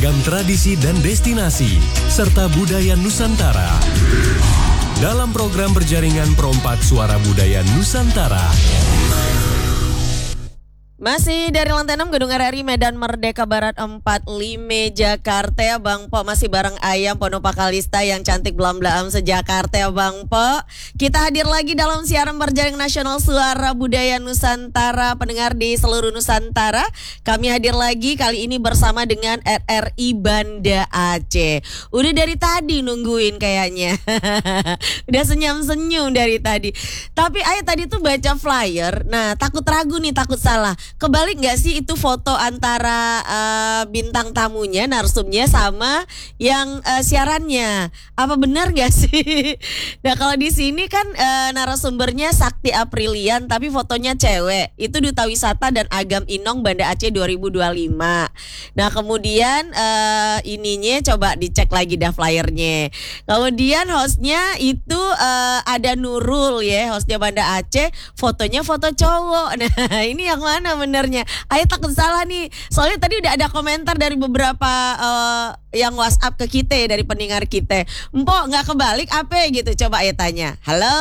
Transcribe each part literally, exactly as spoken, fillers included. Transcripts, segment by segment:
beragam tradisi dan destinasi, serta budaya Nusantara. Dalam program berjaringan Perompak Suara Budaya Nusantara. Masih dari lantai enam Gedung R R I Medan Merdeka Barat empat puluh lima Jakarta ya Bang Po. Masih bareng Ayam Pono Pakalista yang cantik belam-belam se-Jakarta ya Bang Po. Kita hadir lagi dalam siaran berjaring nasional Suara Budaya Nusantara. Pendengar di seluruh Nusantara, kami hadir lagi kali ini bersama dengan R R I Banda Aceh. Udah dari tadi nungguin kayaknya. Udah senyum-senyum dari tadi. Tapi Ayah tadi tuh baca flyer. Nah takut ragu nih, takut salah. Kebalik gak sih itu foto antara uh, bintang tamunya, narsumnya sama yang uh, siarannya? Apa benar gak sih? Nah kalau di sini kan uh, narasumbernya Sakti Aprilian tapi fotonya cewek. Itu Duta Wisata dan Agam Inong Banda Aceh dua ribu dua puluh lima. Nah kemudian uh, ininya coba dicek lagi dah flyernya. Kemudian hostnya itu uh, ada Nurul ya, hostnya Banda Aceh. Fotonya foto cowok. Nah ini yang mana benernya? Ayo takut salah nih. Soalnya tadi udah ada komentar dari beberapa uh, yang WhatsApp ke kita dari pendengar kita. Empok nggak kebalik apa gitu? Coba Ayo tanya. Halo,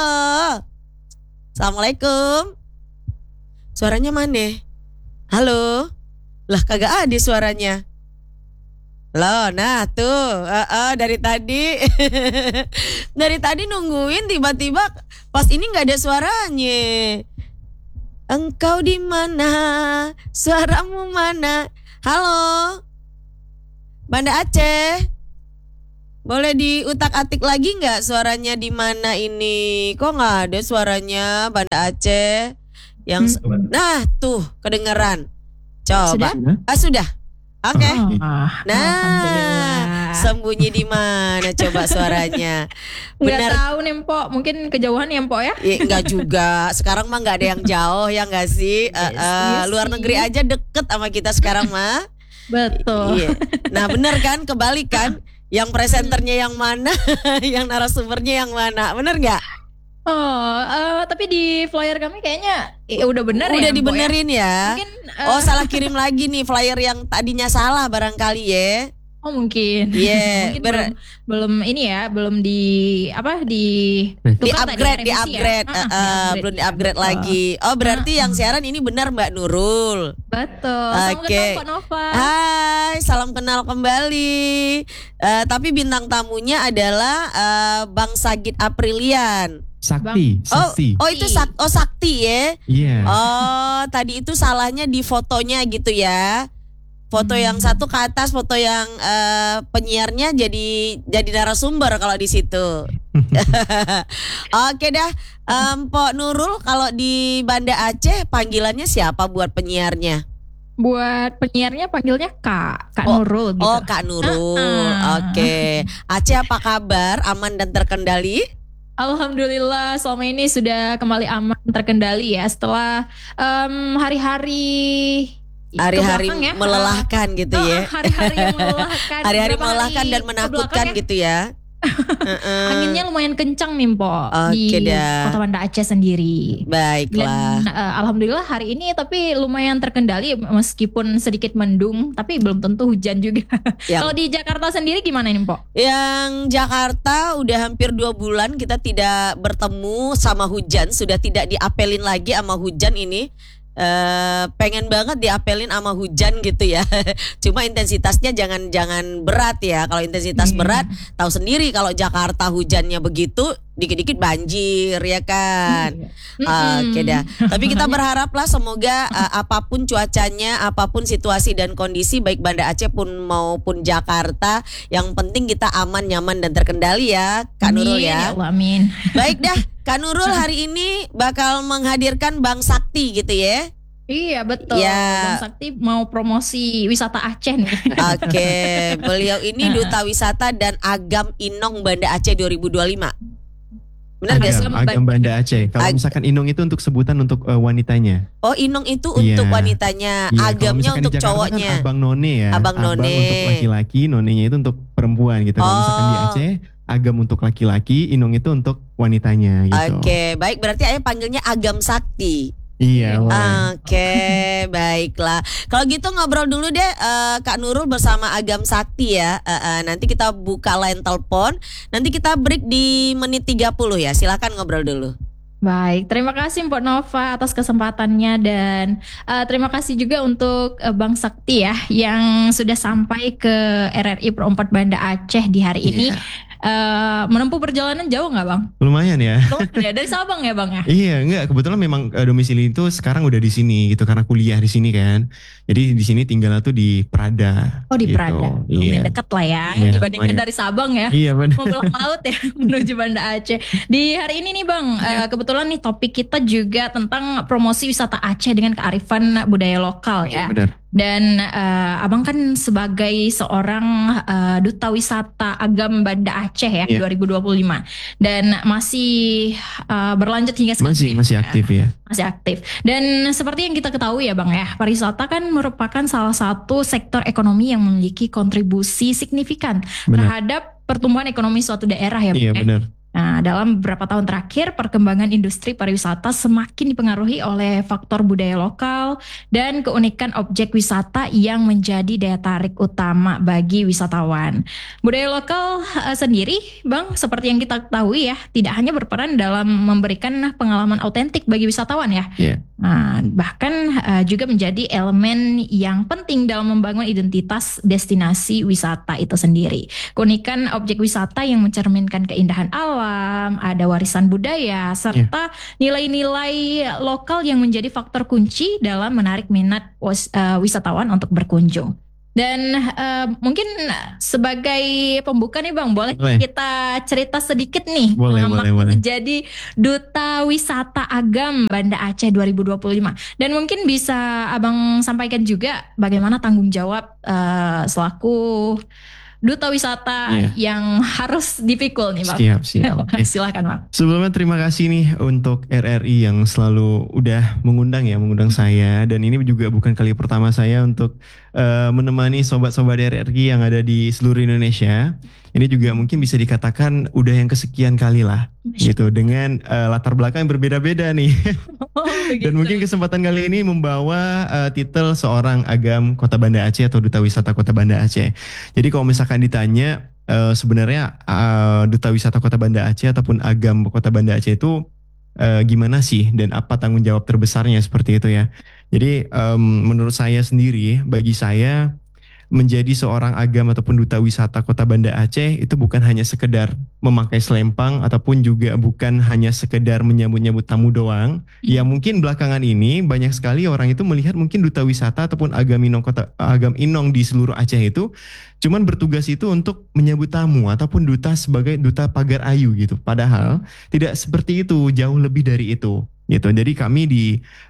Assalamualaikum. Suaranya mana? Halo, lah kagak ada suaranya. Loh, nah tuh, uh, uh, dari tadi, dari tadi nungguin tiba-tiba pas ini nggak ada suaranya. Engkau di mana? Suaramu mana? Halo, Banda Aceh. Boleh diutak-atik lagi nggak suaranya di mana ini? Kok nggak ada suaranya Banda Aceh? Yang hmm. Nah tuh kedengeran. Coba. Sudah? Ah sudah. Oke. Okay. Oh, nah, sembunyi di mana coba suaranya? Benar. Nggak tahu nih Mpok, mungkin kejauhan ya Mpok ya? Ya enggak juga. Sekarang mah nggak ada yang jauh ya nggak sih? Yes, uh, uh, yes, luar sih. negeri aja deket sama kita sekarang mah. Betul. Iya. Nah benar kan, kebalik kan? Yang presenternya yang mana, yang narasumbernya yang mana? Benar nggak? Oh, uh, tapi di flyer kami kayaknya ya udah benar ya. Udah dibenerin ya. ya? Mungkin, uh, oh salah kirim lagi nih flyer yang tadinya salah barangkali ya. Oh mungkin. Iya. Yeah, mungkin ber- belum, belum ini ya, belum di apa di di upgrade, di upgrade, ya? uh, uh, upgrade belum di upgrade oh. lagi. Oh berarti uh, yang siaran ini benar Mbak Nurul. Betul. Oke. Okay. Salam kenal Pak Nova. Hai, salam kenal kembali. Uh, tapi bintang tamunya adalah uh, Bang Sagit Aprilian. Sakti, Sakti. Oh, oh itu sak, oh Sakti ya? Iya. Yeah. Oh, tadi itu salahnya di fotonya gitu ya. Foto hmm. yang satu ke atas, foto yang uh, penyiarnya jadi jadi narasumber kalau di situ. Oke dah, um, Pok Nurul kalau di Banda Aceh panggilannya siapa buat penyiarnya? Buat penyiarnya panggilnya Kak, Kak oh, Nurul gitu. Oh, Kak Nurul. Uh-uh. Oke. Aceh apa kabar? Aman dan terkendali? Alhamdulillah selama ini sudah kembali aman terkendali ya setelah um, hari-hari hari-hari ya. melelahkan gitu oh, ya. Hari-hari yang melelahkan. Hari-hari melelahkan dan menakutkan ya? Gitu ya. uh-uh. Anginnya lumayan kencang nih Mpok okay, di dah. Kota Banda Aceh sendiri. Baiklah. Dan uh, alhamdulillah hari ini tapi lumayan terkendali meskipun sedikit mendung tapi belum tentu hujan juga. Kalau di Jakarta sendiri gimana nih Mpok? Yang Jakarta udah hampir dua bulan kita tidak bertemu sama hujan, sudah tidak diapelin lagi sama hujan ini. Uh, pengen banget diapelin sama hujan gitu ya. Cuma intensitasnya jangan jangan berat ya. Kalau intensitas hmm. berat, tahu sendiri kalau Jakarta hujannya begitu, dikit-dikit banjir ya kan. Hmm. Uh, Oke okay dah. Tapi kita berharaplah semoga uh, apapun cuacanya, apapun situasi dan kondisi baik Banda Aceh pun maupun Jakarta, yang penting kita aman, nyaman dan terkendali ya, Kak amin, Nurul ya. Ya Allah, amin. Baik dah. Kak Nurul hari ini bakal menghadirkan Bang Sakti gitu ya? Iya betul. Ya. Bang Sakti mau promosi wisata Aceh nih. Oke, okay. Beliau ini Duta Wisata dan Agam Inong Banda Aceh dua ribu dua puluh lima. Benar gak sih? Agam Banda Aceh. Kalau Ag- misalkan Inong itu untuk sebutan untuk uh, wanitanya. Oh Inong itu untuk yeah. wanitanya, yeah. Agamnya untuk cowoknya. Kan Abang None ya. Abang None. Abang untuk laki-laki, Nonenya itu untuk perempuan gitu. Kalau oh. misalkan di Aceh, Agam untuk laki-laki, Inong itu untuk wanitanya gitu. Oke, okay. Baik berarti ayah panggilnya Agam Sakti. Iya, Oke, baiklah. Kalau gitu ngobrol dulu deh uh, Kak Nurul bersama Agam Sakti ya. Uh, uh, nanti kita buka line telepon. Nanti kita break di menit tiga puluh ya. Silakan ngobrol dulu. Baik, terima kasih Mbak Nova atas kesempatannya dan uh, terima kasih juga untuk uh, Bang Sakti ya yang sudah sampai ke R R I Pro empat Banda Aceh di hari ini. Iya. Uh, menempuh perjalanan jauh nggak Bang? Lumayan ya. Lumayan ya, dari Sabang ya Bang ya? Iya, enggak, kebetulan memang uh, domisili itu sekarang udah di sini gitu karena kuliah di sini kan. Jadi di sini tinggalnya tuh di Prada. Oh di gitu. Prada, Iya. dekat lah ya Iya, dibandingkan lumayan. dari Sabang ya. Iya benar. Mau pulang laut ya menuju Banda Aceh. Di hari ini nih Bang, uh, kebetulan nih topik kita juga tentang promosi wisata Aceh dengan kearifan budaya lokal ya. Benar. Dan uh, Abang kan sebagai seorang uh, duta wisata Agam Banda Aceh ya Iya. dua ribu dua puluh lima dan masih uh, berlanjut hingga sekarang. Masih masih aktif ya. Masih aktif. Dan seperti yang kita ketahui ya Bang ya, pariwisata kan merupakan salah satu sektor ekonomi yang memiliki kontribusi signifikan Benar. terhadap pertumbuhan ekonomi suatu daerah ya Bang. Iya ya. benar. Nah, dalam beberapa tahun terakhir, perkembangan industri pariwisata semakin dipengaruhi oleh faktor budaya lokal dan keunikan objek wisata yang menjadi daya tarik utama bagi wisatawan. Budaya lokal uh, sendiri, Bang, seperti yang kita ketahui ya, tidak hanya berperan dalam memberikan pengalaman autentik bagi wisatawan ya. Iya. Nah, bahkan uh, juga menjadi elemen yang penting dalam membangun identitas destinasi wisata itu sendiri. Keunikan objek wisata yang mencerminkan keindahan alam, ada warisan budaya, serta nilai-nilai lokal yang menjadi faktor kunci dalam menarik minat uh, wisatawan untuk berkunjung. Dan uh, mungkin sebagai pembuka nih Bang, boleh, boleh kita cerita sedikit nih boleh, boleh, boleh. jadi Duta Wisata Agam Banda Aceh dua ribu dua puluh lima. Dan mungkin bisa Abang sampaikan juga bagaimana tanggung jawab uh, selaku Duta Wisata Iya. yang harus dipikul nih Bang. Siap, siap. Oke. Silakan Bang. Sebelumnya terima kasih nih untuk R R I yang selalu udah mengundang ya, mengundang saya, dan ini juga bukan kali pertama saya untuk uh, menemani sobat-sobat R R I yang ada di seluruh Indonesia. Ini juga mungkin bisa dikatakan udah yang kesekian kali lah gitu, dengan uh, latar belakang yang berbeda-beda nih. Oh, Dan mungkin kesempatan kali ini membawa uh, titel seorang Agam Kota Banda Aceh atau Duta Wisata Kota Banda Aceh. Jadi kalau misalkan ditanya uh, sebenarnya uh, Duta Wisata Kota Banda Aceh ataupun Agam Kota Banda Aceh itu uh, gimana sih dan apa tanggung jawab terbesarnya seperti itu ya. Jadi um, menurut saya sendiri, bagi saya menjadi seorang agam ataupun duta wisata Kota Banda Aceh itu bukan hanya sekedar memakai selempang ataupun juga bukan hanya sekedar menyambut-nyambut tamu doang. Ya mungkin belakangan ini banyak sekali orang itu melihat mungkin duta wisata ataupun agam inong kota agam inong di seluruh Aceh itu cuman bertugas itu untuk menyambut tamu ataupun duta sebagai duta pagar ayu gitu. Padahal tidak seperti itu, jauh lebih dari itu gitu. Jadi kami di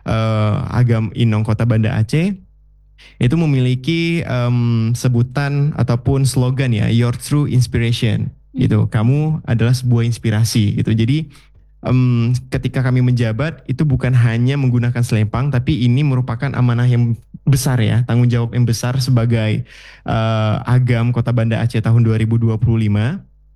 uh, agam inong Kota Banda Aceh itu memiliki um, sebutan ataupun slogan ya, your true inspiration gitu. Kamu adalah sebuah inspirasi gitu. Jadi um, ketika kami menjabat itu bukan hanya menggunakan selempang, tapi ini merupakan amanah yang besar ya, tanggung jawab yang besar sebagai uh, Agam Kota Banda Aceh tahun dua ribu dua puluh lima.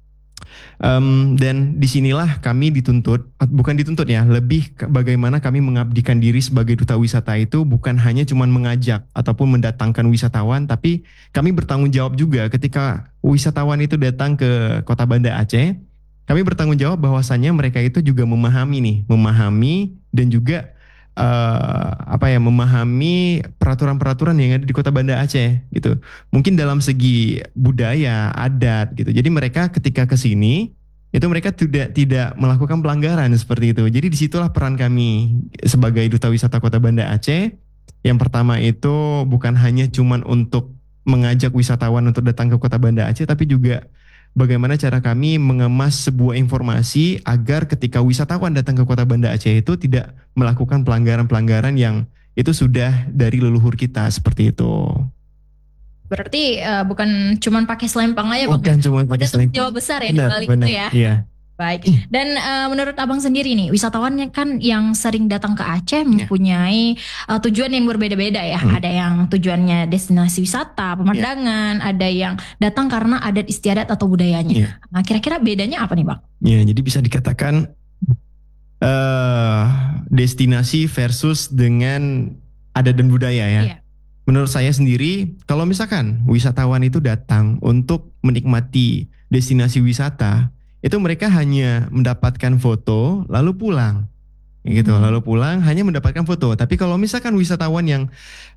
Um, dan disinilah kami dituntut, bukan dituntut ya, lebih ke bagaimana kami mengabdikan diri sebagai duta wisata itu bukan hanya cuman mengajak ataupun mendatangkan wisatawan, tapi kami bertanggung jawab juga ketika wisatawan itu datang ke Kota Banda Aceh. Kami bertanggung jawab bahwasannya mereka itu juga memahami nih, memahami dan juga Uh, apa ya memahami peraturan-peraturan yang ada di Kota Banda Aceh gitu. Mungkin dalam segi budaya, adat gitu. Jadi mereka ketika ke sini itu mereka tidak tidak melakukan pelanggaran seperti itu. Jadi disitulah peran kami sebagai duta wisata Kota Banda Aceh. Yang pertama itu bukan hanya cuman untuk mengajak wisatawan untuk datang ke Kota Banda Aceh, tapi juga bagaimana cara kami mengemas sebuah informasi agar ketika wisatawan datang ke Kota Banda Aceh itu tidak melakukan pelanggaran-pelanggaran yang itu sudah dari leluhur kita seperti itu. Berarti uh, bukan cuma pakai selempang aja Bang. Bukan cuma pakai selempang. Jawab besar ya Benar, dibalik benar, itu ya. Iya. Baik. Dan uh, menurut Abang sendiri nih, wisatawannya kan yang sering datang ke Aceh mempunyai uh, tujuan yang berbeda-beda ya. Hmm. Ada yang tujuannya destinasi wisata, pemandangan, yeah. Ada yang datang karena adat istiadat atau budayanya. Yeah. Nah, kira-kira bedanya apa nih Bang? Ya, jadi bisa dikatakan eh destinasi versus dengan adat dan budaya ya. Iya. Menurut saya sendiri, kalau misalkan wisatawan itu datang untuk menikmati destinasi wisata, itu mereka hanya mendapatkan foto lalu pulang. Gitu, Hmm. lalu pulang hanya mendapatkan foto. Tapi kalau misalkan wisatawan yang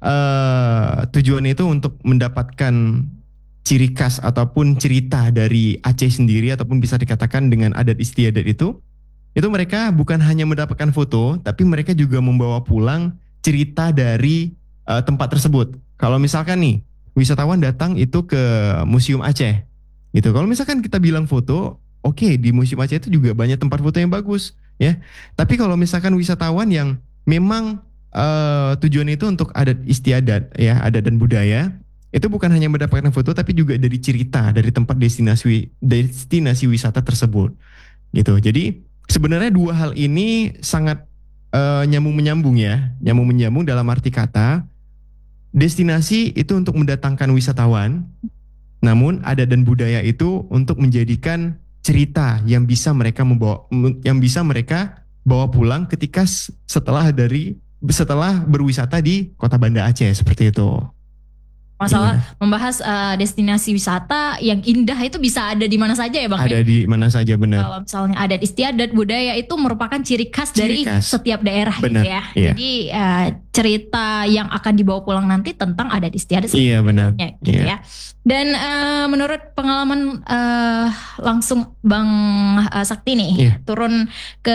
eh tujuan itu untuk mendapatkan ciri khas ataupun cerita dari Aceh sendiri ataupun bisa dikatakan dengan adat istiadat itu, itu mereka bukan hanya mendapatkan foto, tapi mereka juga membawa pulang cerita dari uh, tempat tersebut. Kalau misalkan nih wisatawan datang itu ke Museum Aceh, gitu. Kalau misalkan kita bilang foto, oke okay, di Museum Aceh itu juga banyak tempat foto yang bagus, ya. Tapi kalau misalkan wisatawan yang memang uh, tujuan itu untuk adat istiadat, ya, adat dan budaya, itu bukan hanya mendapatkan foto, tapi juga dari cerita dari tempat destinasi destinasi wisata tersebut, gitu. Jadi sebenarnya dua hal ini sangat uh, nyambung menyambung ya, nyambung menyambung dalam arti kata destinasi itu untuk mendatangkan wisatawan, namun adat dan budaya itu untuk menjadikan cerita yang bisa mereka membawa, yang bisa mereka bawa pulang ketika setelah dari setelah berwisata di Kota Banda Aceh seperti itu. Masalah Iya. membahas uh, destinasi wisata yang indah itu bisa ada di mana saja ya Bang? Ada ya? di mana saja, benar. Kalau misalnya adat istiadat budaya itu merupakan ciri khas Ciri dari khas. setiap daerah Benar, gitu ya. iya. Jadi uh, cerita yang akan dibawa pulang nanti tentang adat istiadat Iya, benar. sebenarnya, gitu Iya. ya. Dan uh, menurut pengalaman uh, langsung Bang uh, Sakti nih Iya. turun ke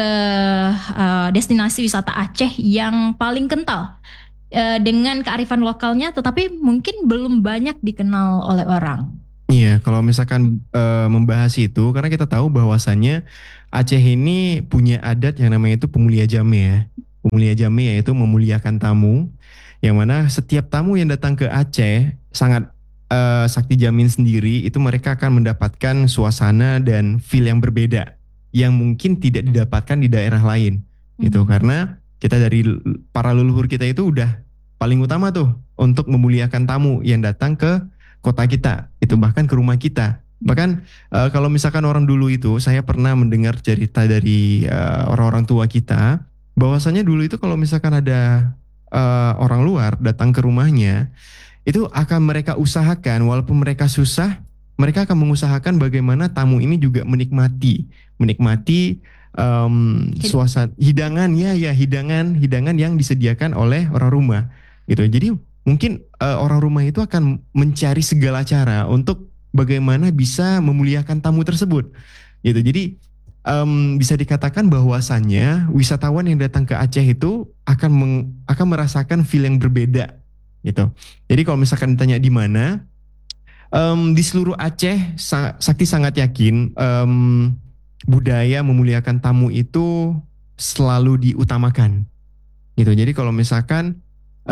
uh, destinasi wisata Aceh yang paling kental uh, dengan kearifan lokalnya, tetapi mungkin belum banyak dikenal oleh orang. Iya, kalau misalkan eh, membahas itu, karena kita tahu bahwasannya Aceh ini punya adat yang namanya itu pemulia jame ya. Pemulia jame yaitu memuliakan tamu, yang mana setiap tamu yang datang ke Aceh sangat eh, Sakti jamin sendiri itu mereka akan mendapatkan suasana dan feel yang berbeda, yang mungkin tidak didapatkan di daerah lain, gitu. Hmm. Karena kita dari l- para leluhur kita itu udah paling utama tuh untuk memuliakan tamu yang datang ke kota kita, itu bahkan ke rumah kita. Bahkan eh, kalau misalkan orang dulu itu, saya pernah mendengar cerita dari eh, orang-orang tua kita, bahwasanya dulu itu kalau misalkan ada eh, orang luar datang ke rumahnya, itu akan mereka usahakan, walaupun mereka susah, mereka akan mengusahakan bagaimana tamu ini juga menikmati, menikmati em, Hid- suasana hidangan ya, ya hidangan, hidangan yang disediakan oleh orang rumah, gitu. Jadi mungkin eh, orang rumah itu akan mencari segala cara untuk bagaimana bisa memuliakan tamu tersebut, gitu. Jadi em, bisa dikatakan bahwasannya wisatawan yang datang ke Aceh itu akan meng- akan merasakan feel yang berbeda, gitu. Jadi kalau misalkan ditanya di mana, em, di seluruh Aceh, Sa- Sakti sangat yakin em, budaya memuliakan tamu itu selalu diutamakan, gitu. Jadi kalau misalkan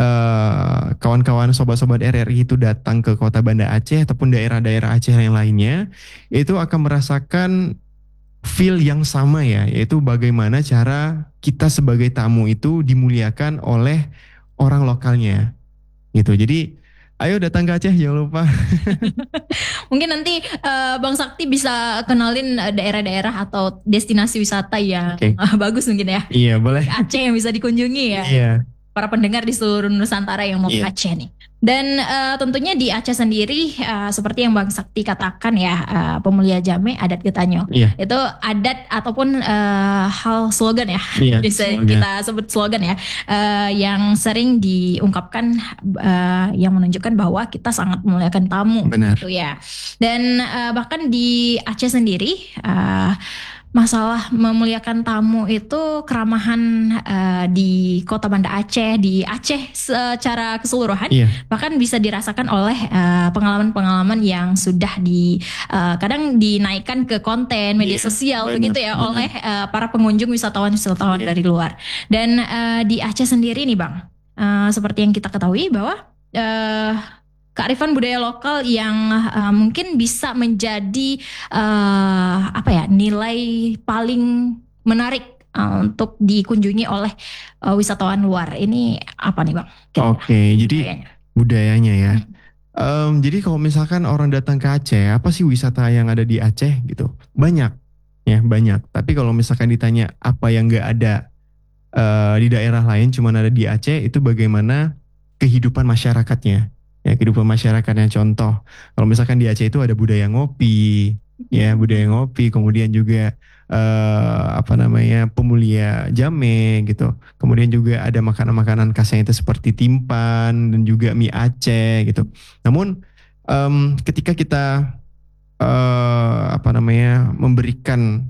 eh, kawan-kawan sobat-sobat R R I itu datang ke Kota Banda Aceh ataupun daerah-daerah Aceh yang lainnya, itu akan merasakan feel yang sama ya, yaitu bagaimana cara kita sebagai tamu itu dimuliakan oleh orang lokalnya, gitu. Jadi ayo datang ke Aceh, jangan lupa. Mungkin nanti eh, Bang Sakti bisa kenalin eh, daerah-daerah atau destinasi wisata yang Oke. eh, bagus mungkin ya. Iya boleh. Aceh yang bisa dikunjungi ya. Iya. Para pendengar di seluruh Nusantara yang mau ke Iya. Aceh nih. Dan eh, tentunya di Aceh sendiri eh, seperti yang Bang Sakti katakan ya, eh, pemulia jame adat Getanyo. Iya. Itu adat ataupun eh, hal slogan ya. Iya. Bisa slogan. kita sebut slogan ya, eh, yang sering diungkapkan eh, yang menunjukkan bahwa kita sangat memuliakan tamu. Benar. Gitu ya. Dan eh, bahkan di Aceh sendiri eh, masalah memuliakan tamu itu keramahan eh, di Kota Banda Aceh, di Aceh secara keseluruhan, Iya. bahkan bisa dirasakan oleh eh, pengalaman-pengalaman yang sudah di eh, kadang dinaikkan ke konten media Iya, sosial benar, begitu ya benar. oleh eh, para pengunjung wisatawan-wisatawan Iya. dari luar. Dan eh, di Aceh sendiri nih Bang, eh, seperti yang kita ketahui bahwa eh, kearifan budaya lokal yang eh, mungkin bisa menjadi eh, apa ya nilai paling menarik eh, untuk dikunjungi oleh eh, wisatawan luar. Ini apa nih Bang? Oke, jadi Kayaknya. budayanya ya. Hmm. Em, jadi kalau misalkan orang datang ke Aceh, apa sih wisata yang ada di Aceh gitu? Banyak. ya banyak. Tapi kalau misalkan ditanya apa yang nggak ada uh, di daerah lain, cuman ada di Aceh, itu bagaimana kehidupan masyarakatnya. Ya, kehidupan masyarakatnya, contoh. Kalau misalkan di Aceh itu ada budaya ngopi, ya budaya ngopi, kemudian juga uh, apa namanya pemulia jame gitu. Kemudian juga ada makanan-makanan khasnya itu seperti timpan dan juga mie Aceh gitu. Namun um, ketika kita uh, apa namanya memberikan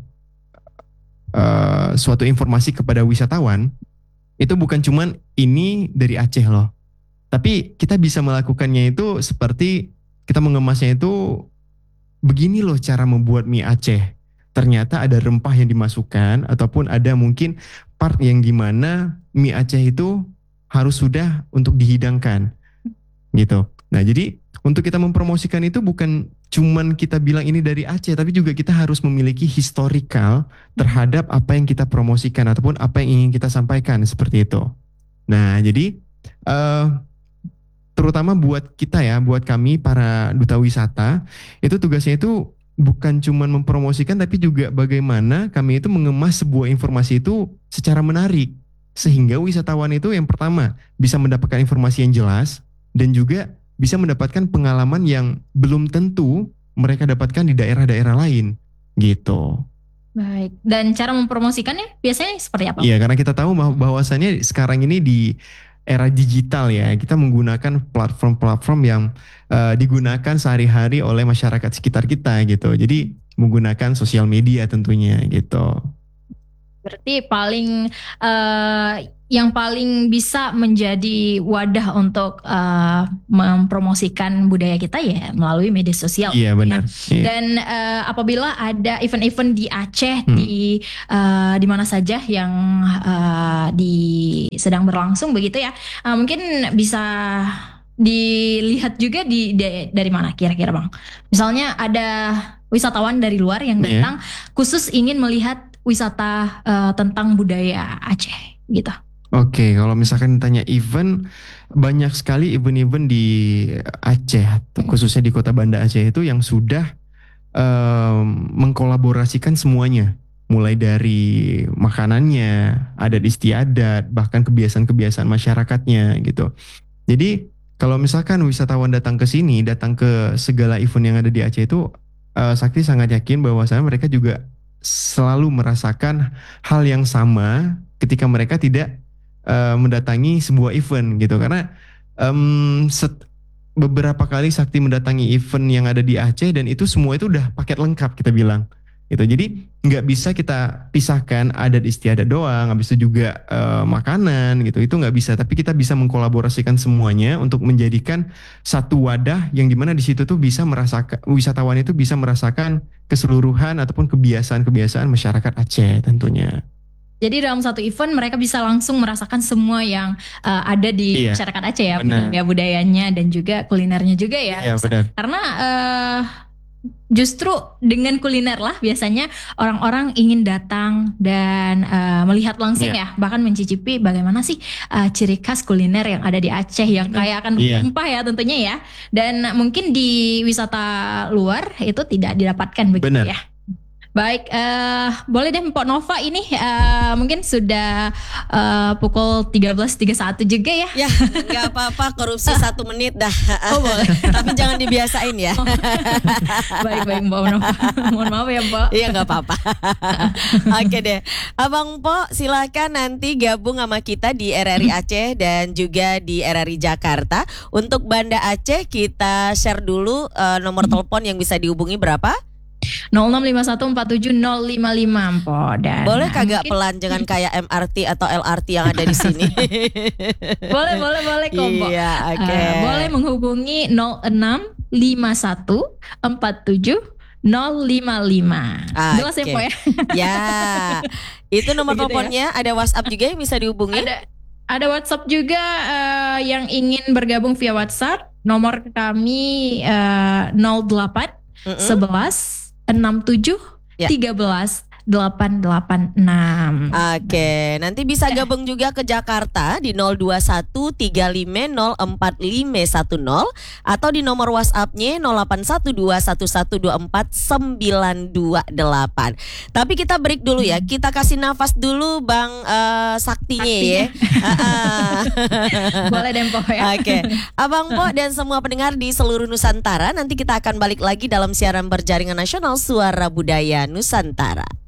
uh, suatu informasi kepada wisatawan, itu bukan cuman ini dari Aceh loh. Tapi kita bisa melakukannya itu seperti kita mengemasnya itu begini loh cara membuat mie Aceh. Ternyata ada rempah yang dimasukkan ataupun ada mungkin part yang dimana mie Aceh itu harus sudah untuk dihidangkan gitu. Nah jadi untuk kita mempromosikan itu bukan cuman kita bilang ini dari Aceh, tapi juga kita harus memiliki historical terhadap apa yang kita promosikan ataupun apa yang ingin kita sampaikan seperti itu. Nah jadi uh, terutama buat kita ya, buat kami para duta wisata, itu tugasnya itu bukan cuma mempromosikan tapi juga bagaimana kami itu mengemas sebuah informasi itu secara menarik. Sehingga wisatawan itu yang pertama bisa mendapatkan informasi yang jelas dan juga bisa mendapatkan pengalaman yang belum tentu mereka dapatkan di daerah-daerah lain gitu. Baik, dan cara mempromosikannya biasanya seperti apa? Iya, karena kita tahu bahwasannya sekarang ini di era digital ya, kita menggunakan platform-platform yang uh, digunakan sehari-hari oleh masyarakat sekitar kita gitu. Jadi menggunakan sosial media tentunya gitu. Berarti paling uh, yang paling bisa menjadi wadah untuk uh, mempromosikan budaya kita ya melalui media sosial. Iya benar. Ya. Iya. Dan uh, apabila ada event-event di Aceh hmm. di uh, di mana saja yang uh, di sedang berlangsung begitu ya, uh, mungkin bisa dilihat juga di, di dari mana kira-kira Bang. Misalnya ada wisatawan dari luar yang datang yeah. khusus ingin melihat wisata uh, tentang budaya Aceh gitu. Oke, kalau misalkan ditanya event, banyak sekali event-event di Aceh, khususnya di Kota Banda Aceh itu yang sudah um, mengkolaborasikan semuanya. Mulai dari makanannya, adat istiadat, bahkan kebiasaan-kebiasaan masyarakatnya gitu. Jadi kalau misalkan wisatawan datang ke sini, datang ke segala event yang ada di Aceh itu, uh, Sakti sangat yakin bahwasanya mereka juga selalu merasakan hal yang sama ketika mereka tidak uh, mendatangi sebuah event gitu. Karena um, set, beberapa kali Sakti mendatangi event yang ada di Aceh dan itu semua itu udah paket lengkap kita bilang gitu. Jadi nggak bisa kita pisahkan adat istiadat doang, habis itu juga uh, makanan gitu, itu nggak bisa. Tapi kita bisa mengkolaborasikan semuanya untuk menjadikan satu wadah yang dimana di situ tuh bisa merasakan, wisatawan itu bisa merasakan keseluruhan ataupun kebiasaan-kebiasaan masyarakat Aceh tentunya. Jadi dalam satu event mereka bisa langsung merasakan semua yang uh, ada di iya, masyarakat Aceh ya, budaya budayanya dan juga kulinernya juga ya. Iya, benar. Karena uh, justru dengan kuliner lah biasanya orang-orang ingin datang dan uh, melihat langsung yeah. ya, bahkan mencicipi bagaimana sih uh, ciri khas kuliner yang ada di Aceh yang kaya akan rempah yeah. ya tentunya ya. Dan mungkin di wisata luar itu tidak didapatkan begitu Bener. ya. Baik, uh, boleh deh Mpok Nova ini uh, mungkin sudah uh, pukul tiga belas tiga puluh satu juga ya. Ya, gak apa-apa, korupsi satu menit dah. Oh boleh. Tapi jangan dibiasain ya. Oh. Baik-baik Mpok Nova. Mohon maaf ya Mpok. Iya gak apa-apa. Oke deh. Abang Mpok silakan nanti gabung sama kita di R R I Aceh dan juga di R R I Jakarta. Untuk Banda Aceh kita share dulu uh, nomor telepon yang bisa dihubungi berapa? nol enam lima satu empat tujuh nol lima lima Mpok. Dan boleh kagak mungkin pelan, jangan kayak M R T atau L R T yang ada di sini. Boleh boleh boleh kok Mpok. Iya, oke. Okay. Uh, boleh menghubungi nol enam lima satu empat tujuh nol lima lima. Okay. Jelas ya Mpok ya? Ya. Itu nomor Begitu teleponnya, ya? Ada WhatsApp juga yang bisa dihubungi? Ada ada WhatsApp juga uh, yang ingin bergabung via WhatsApp. Nomor kami uh, nol delapan sebelas enam tujuh tiga belas delapan delapan enam. Oke, nanti bisa gabung juga ke Jakarta di nol dua satu tiga lima nol empat lima satu nol atau di nomor WhatsApp-nya nol delapan satu dua satu satu dua empat sembilan dua delapan. Tapi kita break dulu ya. Kita kasih nafas dulu Bang uh, Saktinya ya. Boleh deh Po ya. Oke, Abang Po dan semua pendengar di seluruh Nusantara, nanti kita akan balik lagi dalam siaran berjaringan nasional Suara Budaya Nusantara.